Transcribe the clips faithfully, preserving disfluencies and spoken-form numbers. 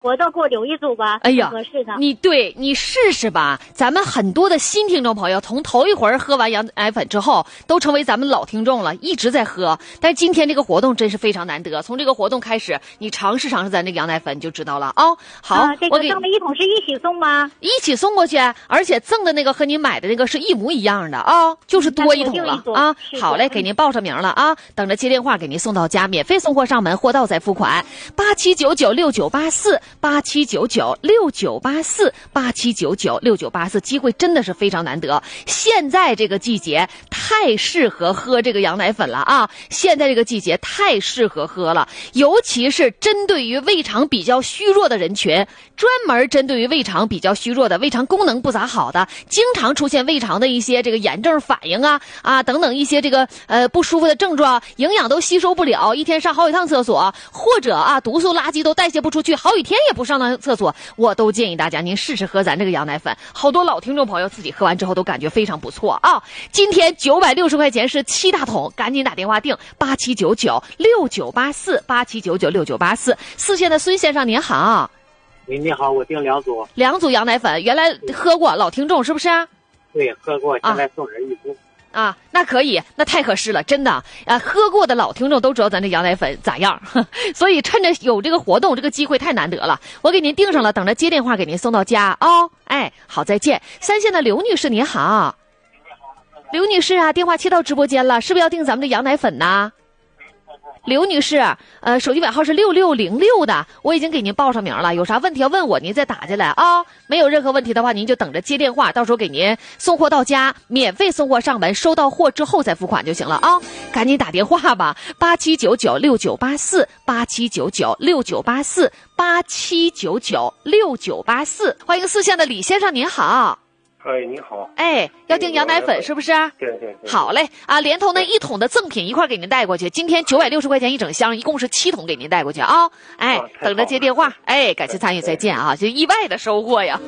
活动给我留一组吧。 哎呀， 合适的。 你对你试试吧。咱们很多的新听众朋友，从头一回喝完羊奶粉之后，都成为咱们老听众了，一直在喝。但是今天这个活动真是非常难得，从这个活动开始，你尝试尝试咱这个羊奶粉，你就知道了啊、哦。好， 啊、这个我给赠的一桶是一起送吗？ 一起送过去，而且赠的那个和你买的那个是一模一样的啊、哦，就是多一桶了啊。好嘞，给您报上名了啊，等着接电话给您送到家，免费送货上门，货到再付款。八七九九六九八四。八七九九六九八四，八七九九六九八四，机会真的是非常难得。现在这个季节太适合喝这个羊奶粉了啊！现在这个季节太适合喝了，尤其是针对于胃肠比较虚弱的人群，专门针对于胃肠比较虚弱的、胃肠功能不咋好的，经常出现胃肠的一些这个炎症反应啊啊等等一些这个呃不舒服的症状，营养都吸收不了，一天上好几趟厕所，或者啊毒素垃圾都代谢不出去，好几天也不上趟厕所，我都建议大家您试试喝咱这个羊奶粉。好多老听众朋友自己喝完之后都感觉非常不错啊！今天九百六十块钱是七大桶，赶紧打电话订八七九九六九八四，八七九九六九八四。四线的孙先生您好。 喂，你好，我订两组。 两组羊奶粉，原来喝过，老听众是不是？ 对，喝过，现在送人一组。 啊啊，那可以，那太合适了，真的啊！喝过的老听众都知道咱这羊奶粉咋样，呵所以趁着有这个活动，这个机会太难得了，我给您订上了，等着接电话给您送到家哦。哎，好，再见。三线的刘女士您好。刘女士啊，电话切到直播间了，是不是要订咱们的羊奶粉呢？刘女士，呃，手机尾号是六六零六的，我已经给您报上名了，有啥问题要问我，您再打进来啊、哦。没有任何问题的话，您就等着接电话，到时候给您送货到家，免费送货上门，收到货之后再付款就行了啊、哦。赶紧打电话吧，八七九九六九八四，八七九九六九八四，八七九九六九八四。欢迎四线的李先生，您好。 哎，你好。 哎，要订羊奶粉是不是？ 对对对。 好嘞啊，连同那一桶的赠品一块给您带过去。今天九百六十块钱一整箱，一共是七桶给您带过去啊。哎，啊、等着接电话。哎，感谢参与，再见啊！就意外的收获呀。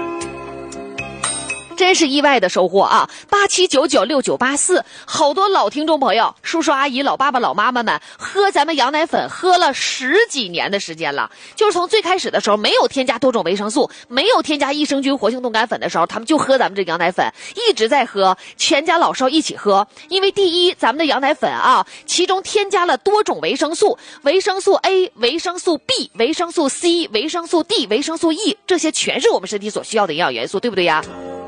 真是意外的收获啊！八七九九六九八四，好多老听众朋友、叔叔阿姨、老爸爸、老妈妈们喝咱们羊奶粉喝了十几年的时间了。就是从最开始的时候没有添加多种维生素，没有添加益生菌活性冻干粉的时候，他们就喝咱们这羊奶粉，一直在喝，全家老少一起喝。因为第一，咱们的羊奶粉啊，其中添加了多种维生素，维生素 A、维生素 B、维生素 C、维生素 D、维生素 E， 这些全是我们身体所需要的营养元素，对不对呀？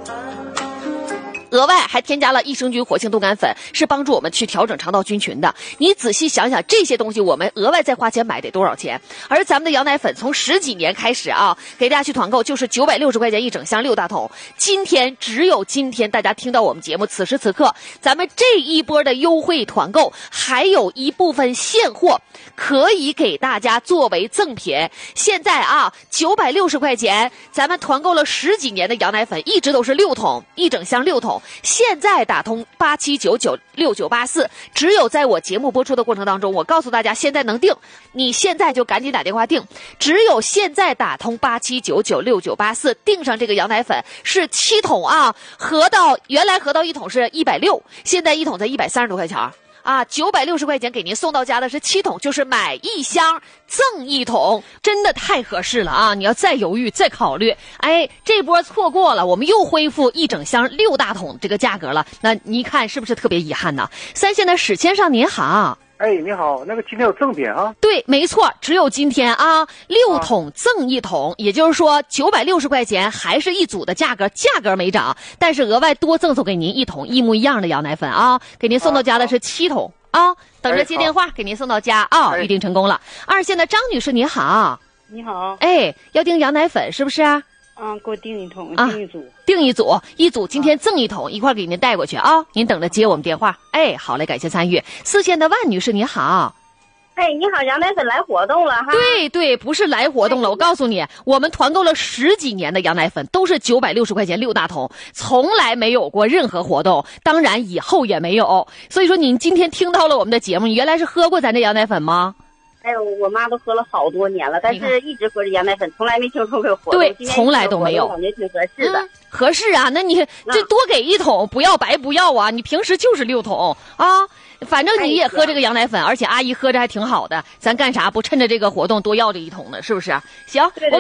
额外还添加了益生菌活性冻干粉，是帮助我们去调整肠道菌群的。你仔细想想，这些东西我们额外再花钱买得多少钱？而咱们的羊奶粉从十几年开始啊，给大家去团购就是九百六十块钱一整箱六大桶。今天只有今天大家听到我们节目，此时此刻，咱们这一波的优惠团购还有一部分现货可以给大家作为赠品。现在啊，九百六十块钱，咱们团购了十几年的羊奶粉，一直都是六桶，一整箱六桶。现在打通八七九九六九八四，只有在我节目播出的过程当中，我告诉大家现在能订，你现在就赶紧打电话订。只有现在打通八七九九六九八四，订上这个羊奶粉是七桶啊，合到原来合到一桶是一百六，现在一桶才一百三十多块钱。啊，九百六十块钱给您送到家的是七桶，就是买一箱赠一桶，真的太合适了啊！你要再犹豫再考虑，哎，这波错过了，我们又恢复一整箱六大桶这个价格了，那你看是不是特别遗憾呢？三线的史先生您好。 哎，你好，那个今天有赠品啊？ 对，没错，只有今天啊，六桶赠一桶，啊、也就是说九百六十块钱还是一组的价格，价格没涨，但是额外多赠送给您一桶一模一样的羊奶粉啊，给您送到家的是七桶啊，啊等着接电话、哎、给您送到家啊、哎，预定成功了。二线的张女士你好。 你好。 哎，要订羊奶粉是不是啊？ 嗯，给我订一桶，订一组、啊， 订一组，一组今天赠一桶，啊、一块给您带过去啊！您等着接我们电话。哎，好嘞，感谢参与。四线的万女士你好。 哎，你好，羊奶粉来活动了哈。 对对，不是来活动了，我告诉你，我们团购了十几年的羊奶粉，都是九百六十块钱六大桶，从来没有过任何活动，当然以后也没有。所以说，您今天听到了我们的节目，你原来是喝过咱这羊奶粉吗？ 哎呦，我妈都喝了好多年了，但是一直喝着羊奶粉，从来没听说过活动。 对，从来都没有。 感觉挺合适的、 嗯，合适啊。那你这多给一桶，不要白不要啊！你平时就是六桶啊，反正你也喝这个羊奶粉，而且阿姨喝着还挺好的，咱干啥不趁着这个活动多要这一桶呢？是不是？行，我。